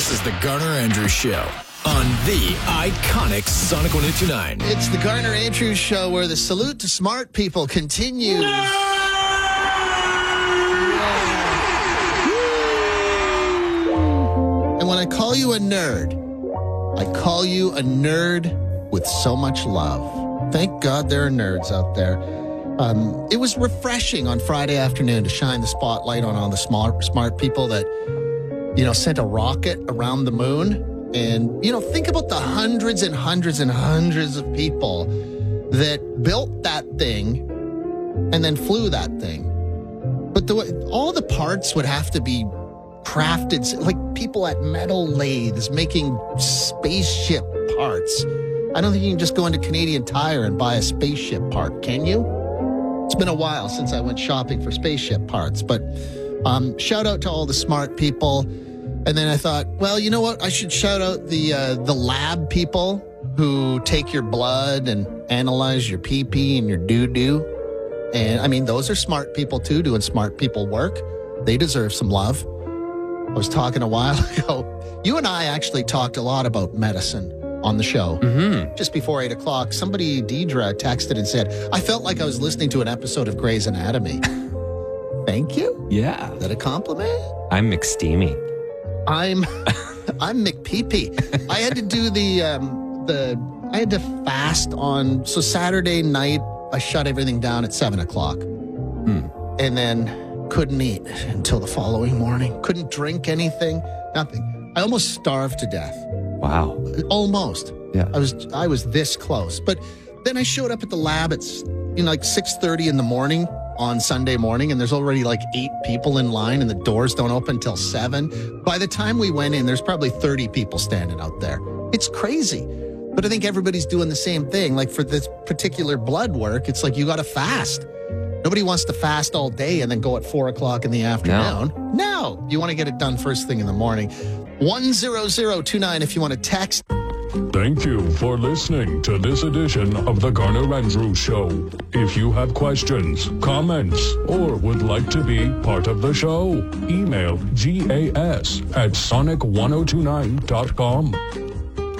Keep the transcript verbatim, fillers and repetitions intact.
This is the Garner Andrews Show on the iconic Sonic one oh two nine. It's the Garner Andrews Show where the salute to smart people continues. And when I call you a nerd, I call you a nerd with so much love. Thank God there are nerds out there. Um, it was refreshing on Friday afternoon to shine the spotlight on all the smart, smart people that, you know, sent a rocket around the moon. And, you know, think about the hundreds and hundreds and hundreds of people that built that thing and then flew that thing. But the, all the parts would have to be crafted, like people at metal lathes making spaceship parts. I don't think you can just go into Canadian Tire and buy a spaceship part, can you? It's been a while since I went shopping for spaceship parts, but um, shout out to all the smart people. And then I thought, well, you know what? I should shout out the uh, the lab people who take your blood and analyze your pee-pee and your doo-doo. And, I mean, those are smart people, too, doing smart people work. They deserve some love. I was talking a while ago. You and I actually talked a lot about medicine on the show. Mm-hmm. Just before eight o'clock, somebody, Deidre, texted and said, I felt like I was listening to an episode of Grey's Anatomy. Thank you. Yeah. Is that a compliment? I'm McSteamy. I'm I'm McPeepee. I had to do the um, the I had to fast on so Saturday night. I shut everything down at seven o'clock, Hmm. and then couldn't eat until the following morning. Couldn't drink anything, nothing. I almost starved to death. Wow. Almost. Yeah. I was I was this close, but then I showed up at the lab at you know like six thirty in the morning on Sunday morning, and there's already like eight people in line, and the doors don't open till seven. By the time we went in, there's probably thirty people standing out there. It's crazy. But I think everybody's doing the same thing. Like for this particular blood work, it's like you got to fast. Nobody wants to fast all day and then go at four o'clock in the afternoon. No. no. You want to get it done first thing in the morning. one zero zero two nine if you want to text. Thank you for listening to this edition of the Garner Andrews Show. If you have questions, comments, or would like to be part of the show, email gas at sonic ten twenty-nine dot com.